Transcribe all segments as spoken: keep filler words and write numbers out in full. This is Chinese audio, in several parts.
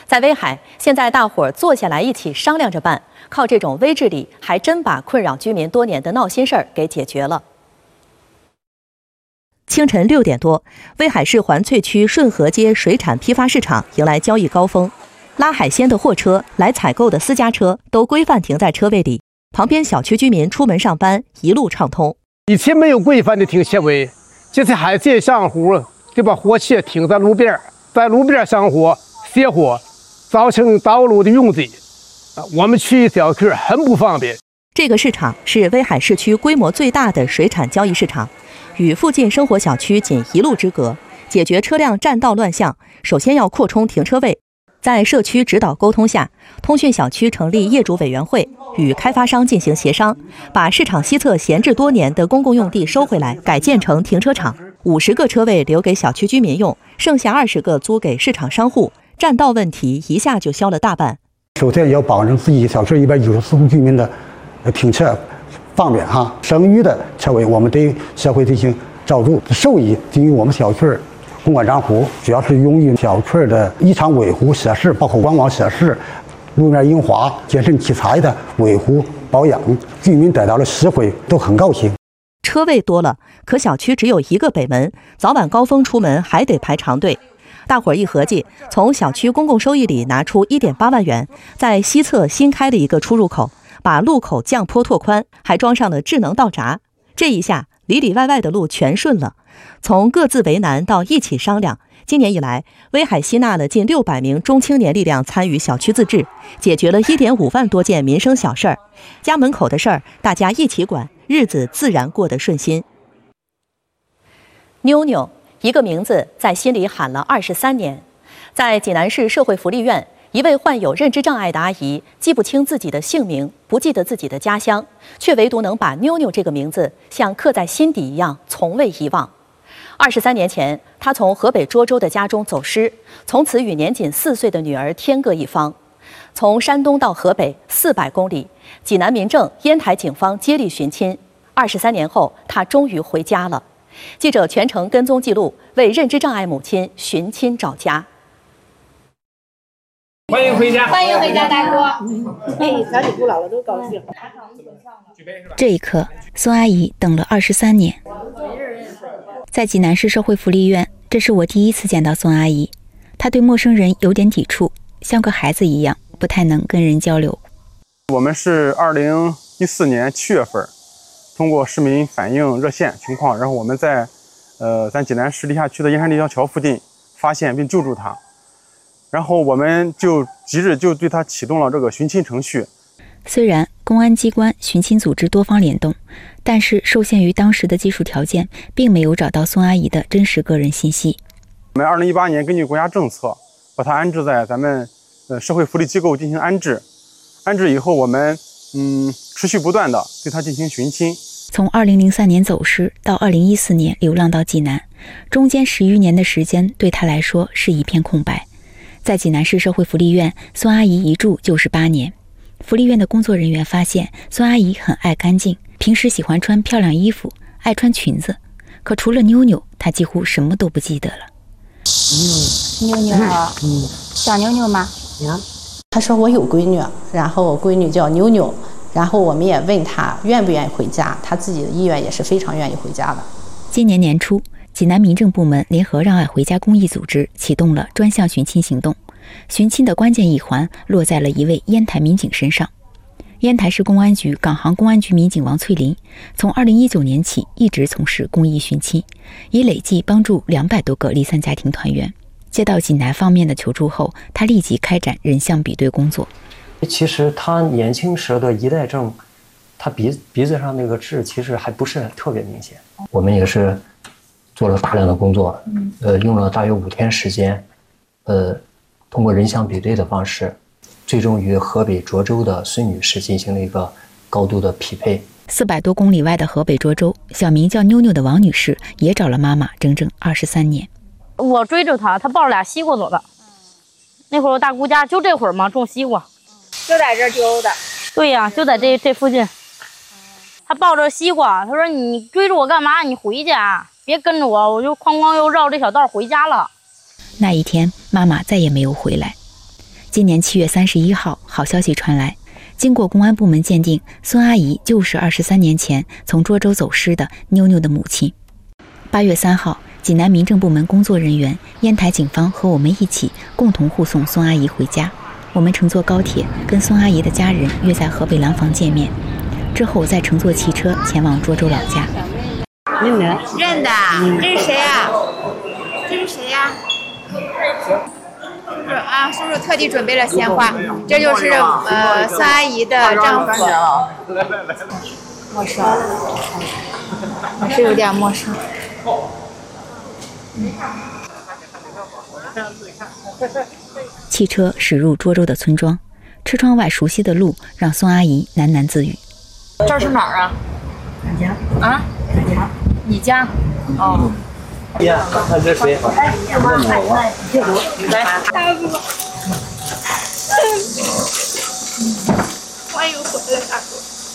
在威海，现在大伙儿坐下来一起商量着办，靠这种微治理，还真把困扰居民多年的闹心事儿给解决了。清晨六点多，威海市环翠区顺河街水产批发市场迎来交易高峰，拉海鲜的货车、来采购的私家车都规范停在车位里，旁边小区居民出门上班一路畅通。 以前没有规范的停车位，这次海鲜上户就把货车停在路边，在路边上货卸货，造成道路的拥挤，我们去小区很不方便。 这个市场是威海市区规模最大的水产交易市场，与附近生活小区仅一路之隔。解决车辆占道乱象，首先要扩充停车位。在社区指导沟通下，通讯小区成立业主委员会，与开发商进行协商，把市场西侧闲置多年的公共用地收回来，改建成停车场。五十个车位留给小区居民用，剩下二十个租给市场商户，占道问题一下就消了大半。 首先要保证自己小区一百九十四户居民的停车方便哈，剩余的车位我们对社会进行照住，受益于我们小区公管账户，主要是用于小区的日常维护设施，包括观光设施、路面硬化、健身器材的维护保养，居民得到了实惠，都很高兴。 车位多了，可小区只有一个北门，早晚高峰出门还得排长队。大伙儿一合计，从小区公共收益里拿出 一点八万元，在西侧新开了一个出入口，把路口降坡拓宽，还装上了智能道闸。这一下里里外外的路全顺了。从各自为难到一起商量，今年以来，威海吸纳了近六百名中青年力量参与小区自治，解决了 一点五万多件民生小事儿。家门口的事儿大家一起管，日子自然过得顺心。妞妞一个名字在心里喊了二十三年。在济南市社会福利院，一位患有认知障碍的阿姨记不清自己的姓名，不记得自己的家乡，却唯独能把妞妞这个名字像刻在心底一样从未遗忘。二十三年前，她从河北涿州的家中走失，从此与年仅四岁的女儿天各一方。从山东到河北四百公里，济南民政、烟台警方接力寻亲。二十三年后，她终于回家了。记者全程跟踪记录，为认知障碍母亲寻亲找家。 欢迎回家， 欢迎回家，大哥。哎，小李姑姥姥都高兴。 这一刻，孙阿姨等了二十三年。在济南市社会福利院，这是我第一次见到孙阿姨。她对陌生人有点抵触，像个孩子一样，不太能跟人交流。 我们是二零一四年七月份，通过市民反映热线情况，然后我们在呃咱济南市历下区的燕山立交桥附近发现并救助她。然后我们就即日就对他启动了这个寻亲程序。 虽然公安机关寻亲组织多方联动，但是受限于当时的技术条件，并没有找到孙阿姨的真实个人信息。 我们二零一八年根据国家政策，把她安置在咱们呃社会福利机构进行安置。安置以后，我们嗯持续不断的对她进行寻亲。 从二零零三年走失到二零一四年流浪到济南，中间十余年的时间对她来说是一片空白。在济南市社会福利院，孙阿姨一住就是八年。福利院的工作人员发现，孙阿姨很爱干净，平时喜欢穿漂亮衣服，爱穿裙子。可除了妞妞，她几乎什么都不记得了。 妞妞啊，嗯，叫妞妞吗？ 呀，她说我有闺女，然后我闺女叫妞妞，然后我们也问她愿不愿意回家，她自己的意愿也是非常愿意回家的。 今年年初，济南民政部门联合让爱回家公益组织启动了专项寻亲行动，寻亲的关键一环落在了一位烟台民警身上。烟台市公安局港航公安局民警王翠林从二零一九年起一直从事公益寻亲，已累计帮助两百多个离散家庭团圆。接到济南方面的求助后，他立即开展人像比对工作。 其实他年轻时的一代症，他鼻鼻子上那个痣其实还不是特别明显。我们也是做了大量的工作，呃，用了大约五天时间，呃，通过人像比对的方式，最终与河北涿州的孙女士进行了一个高度的匹配。 四百多公里外的河北涿州，小名叫妞妞的王女士也找了妈妈整整二十三年。 我追着她，她抱着俩西瓜走的。那会儿我大姑家就这会儿嘛，种西瓜， 就在这儿丢的。 对呀、啊，就在这这附近。她抱着西瓜，她说：“你追着我干嘛？你回去啊！别跟着我，我就哐哐又绕这小道回家了。” 那一天，妈妈再也没有回来。 今年七月三十一号，好消息传来，经过公安部门鉴定，孙阿姨就是二十三年前从涿州走失的妞妞的母亲。八月三号，济南民政部门工作人员、烟台警方和我们一起共同护送孙阿姨回家。我们乘坐高铁，跟孙阿姨的家人约在河北廊坊见面，之后再乘坐汽车前往涿州老家。 认得，认的，这是谁呀？这是谁呀？叔叔啊，叔叔特地准备了鲜花，这就是呃孙阿姨的丈夫。陌生，还是有点陌生。 汽车驶入涿州的村庄，车窗外熟悉的路让孙阿姨喃喃自语：“ 这是哪儿啊？俺家啊？俺家？你家？哦。” 呀，看这谁？哎， 来，这个来， 大哥，欢迎回来，大哥。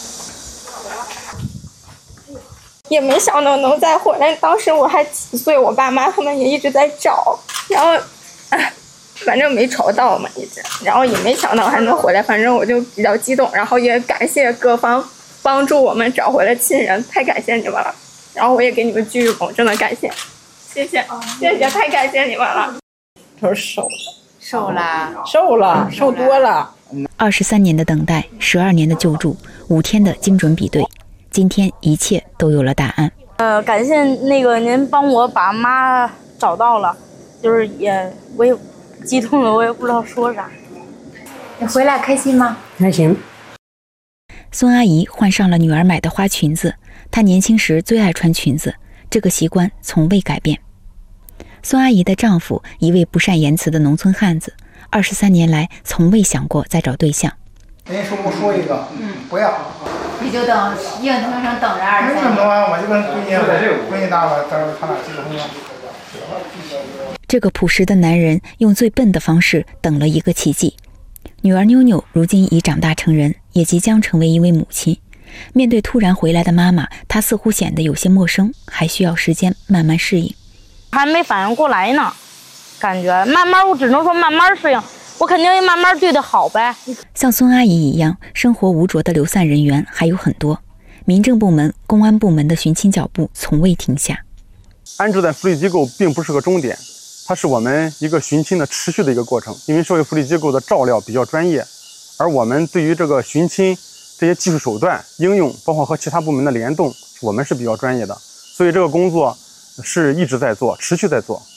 也没想到能再回来，当时我还几岁，我爸妈他们也一直在找，然后，哎，反正没找到嘛，一直，然后也没想到还能回来，反正我就比较激动，然后也感谢各方帮助我们找回了亲人，太感谢你们了，然后我也给你们鞠一躬，真的感谢。谢谢，谢谢，太感谢你们了。 他说瘦了， 瘦了， 瘦了，瘦多了。 二十三年的等待，十二年的救助，五天的精准比对，今天一切都有了答案。 呃，感谢那个您帮我把妈找到了，就是也我也激动了，我也不知道说啥。 你回来开心吗？ 开心。 孙阿姨换上了女儿买的花裙子，她年轻时最爱穿裙子。这个习惯从未改变。孙阿姨的丈夫，一位不善言辞的农村汉子，二十三年来从未想过再找对象。 人家说我说一个，嗯，不要， 你就等硬生生等着二十三年。 等完我就跟闺女闺女打了，到时候他俩结个婚了。 这个朴实的男人用最笨的方式等了一个奇迹。女儿妞妞如今已长大成人，也即将成为一位母亲。面对突然回来的妈妈，她似乎显得有些陌生，还需要时间慢慢适应。 还没反应过来呢，感觉慢慢，我只能说慢慢适应，我肯定会慢慢对她好呗。 像孙阿姨一样生活无着的流散人员还有很多，民政部门、公安部门的寻亲脚步从未停下。 安置在福利机构并不是个终点，它是我们一个寻亲的持续的一个过程。因为社会福利机构的照料比较专业，而我们对于这个寻亲这些技术手段应用，包括和其他部门的联动，我们是比较专业的，所以这个工作是一直在做，持续在做。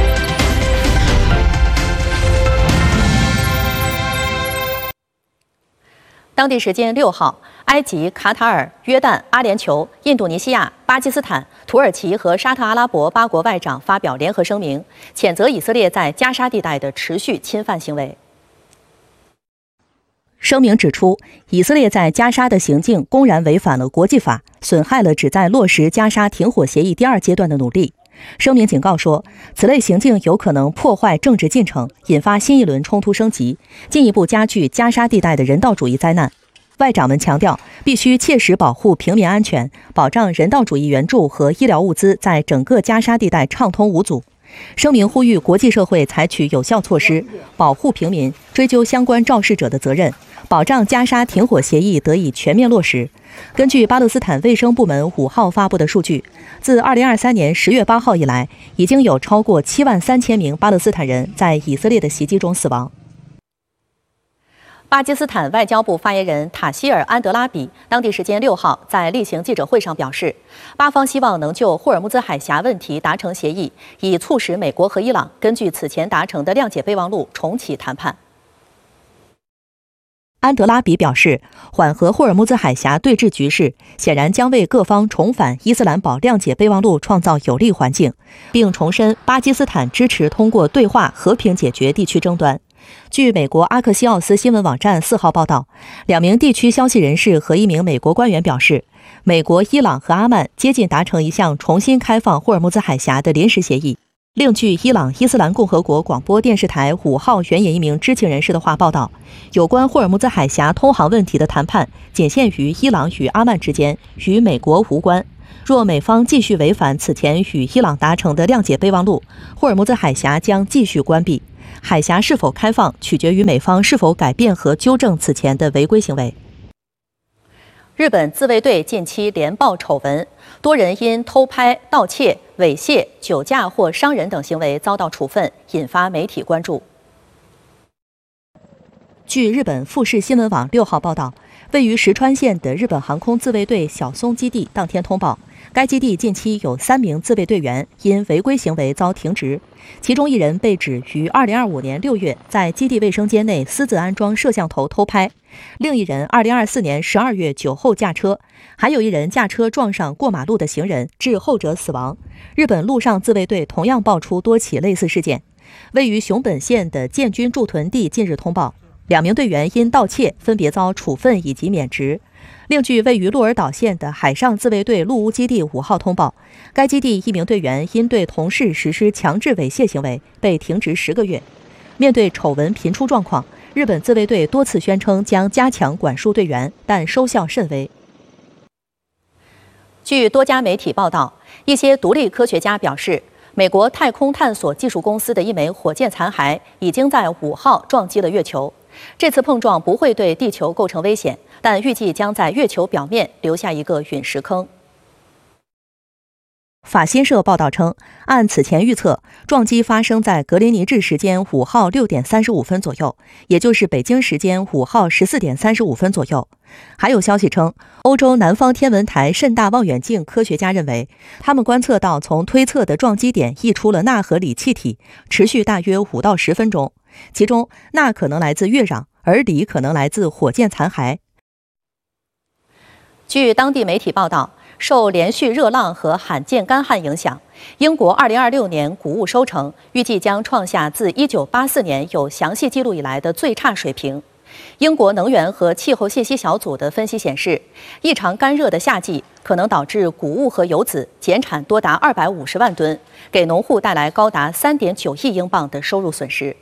当地时间六号，埃及、卡塔尔、约旦、阿联酋、印度尼西亚、巴基斯坦、土耳其和沙特阿拉伯八国外长发表联合声明，谴责以色列在加沙地带的持续侵犯行为。声明指出，以色列在加沙的行径公然违反了国际法，损害了旨在落实加沙停火协议第二阶段的努力。声明警告说，此类行径有可能破坏政治进程，引发新一轮冲突升级，进一步加剧加沙地带的人道主义灾难。外长们强调，必须切实保护平民安全，保障人道主义援助和医疗物资在整个加沙地带畅通无阻。声明呼吁国际社会采取有效措施，保护平民，追究相关肇事者的责任，保障加沙停火协议得以全面落实。根据巴勒斯坦卫生部门五号发布的数据，自二零二三年十月八号以来，已经有超过七万三千名巴勒斯坦人在以色列的袭击中死亡。巴基斯坦外交部发言人塔希尔·安德拉比当地时间六号在例行记者会上表示，巴方希望能就霍尔木兹海峡问题达成协议，以促使美国和伊朗根据此前达成的谅解备忘录重启谈判。安德拉比表示，缓和霍尔木兹海峡对峙局势显然将为各方重返伊斯兰堡谅解备忘录创造有利环境，并重申巴基斯坦支持通过对话和平解决地区争端。据美国阿克西奥斯新闻网站四号报道，两名地区消息人士和一名美国官员表示，美国、伊朗和阿曼接近达成一项重新开放霍尔木兹海峡的临时协议。另据伊朗伊斯兰共和国广播电视台五号援引一名知情人士的话报道，有关霍尔木兹海峡通航问题的谈判仅限于伊朗与阿曼之间，与美国无关。若美方继续违反此前与伊朗达成的谅解备忘录，霍尔木兹海峡将继续关闭。 海峡是否开放，取决于美方是否改变和纠正此前的违规行为。日本自卫队近期连爆丑闻，多人因偷拍、盗窃、猥亵、酒驾或伤人等行为遭到处分，引发媒体关注。据日本富士新闻网六号报道，位于石川县的日本航空自卫队小松基地当天通报，该基地近期有三名自卫队员因违规行为遭停职，其中一人被指于二零二五年六月在基地卫生间内私自安装摄像头偷拍，另一人二零二四年十二月酒后驾车，还有一人驾车撞上过马路的行人，致后者死亡。日本陆上自卫队同样爆出多起类似事件。位于熊本县的建军驻屯地近日通报，两名队员因盗窃分别遭处分以及免职。另据位于鹿儿岛县的海上自卫队陆屋基地五号通报，该基地一名队员因对同事实施强制猥亵行为被停职十个月。面对丑闻频出状况，日本自卫队多次宣称将加强管束队员，但收效甚微。据多家媒体报道，一些独立科学家表示，美国太空探索技术公司的一枚火箭残骸已经在五号撞击了月球。这次碰撞不会对地球构成危险，但预计将在月球表面留下一个陨石坑。法新社报道称，按此前预测，撞击发生在格林尼治时间五号六点三十五分左右，也就是北京时间五号十四点三十五分左右。还有消息称，欧洲南方天文台甚大望远镜科学家认为，他们观测到从推测的撞击点溢出了钠和锂气体，持续大约五到十分钟。其中，钠可能来自月壤，而锂可能来自火箭残骸。据当地媒体报道，受连续热浪和罕见干旱影响，英国二零二六年谷物收成预计将创下自一九八四年有详细记录以来的最差水平。英国能源和气候信息小组的分析显示，异常干热的夏季可能导致谷物和油脂减产多达二百五十万吨，给农户带来高达三点九亿英镑的收入损失。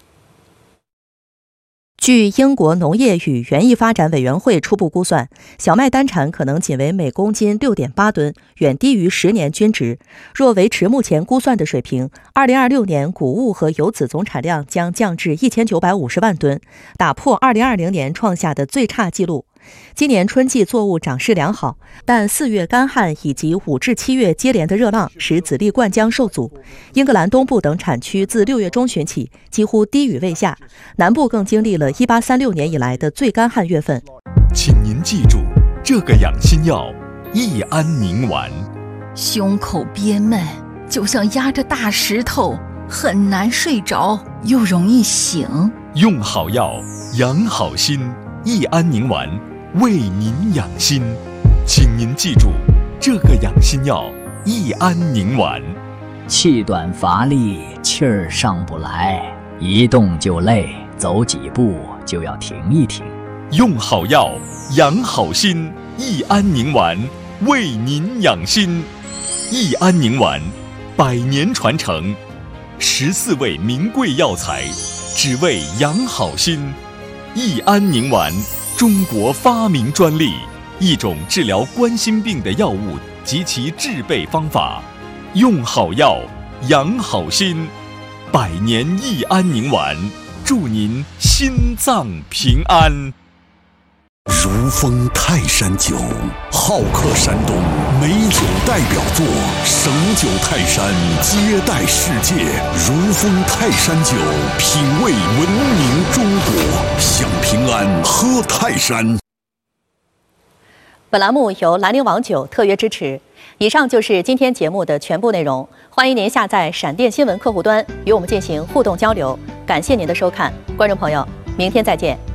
据英国农业与园艺发展委员会初步估算，小麦单产可能仅为每公斤 六点八吨，远低于十年均值。若维持目前估算的水平，二零二六年谷物和油脂总产量将降至一千九百五十万吨，打破二零二零年创下的最差纪录。今年春季作物长势良好，但四月干旱以及五至七月接连的热浪使籽粒灌浆受阻。英格兰东部等产区自六月中旬起几乎滴雨未下，南部更经历了一八三六年以来的最干旱月份。 请您记住这个养心药益安宁丸。 胸口憋闷，就像压着大石头，很难睡着，又容易醒。 用好药养好心，益安宁丸为您养心，请您记住这个养心药益安宁丸。 气短乏力，气儿上不来，一动就累，走几步就要停一停。 用好药养好心，益安宁丸为您养心。益安宁丸百年传承，十四味名贵药材，只为养好心。益安宁丸，中国发明专利，一种治疗冠心病的药物及其制备方法。用好药养好心，百年益安宁丸，祝您心脏平安。 如风泰山酒，好客山东美酒代表作，省酒泰山接待世界。如风泰山酒，品味文明中国，享平安喝泰山。 本栏目由兰陵王酒特约支持。以上就是今天节目的全部内容，欢迎您下载闪电新闻客户端与我们进行互动交流。感谢您的收看，观众朋友，明天再见。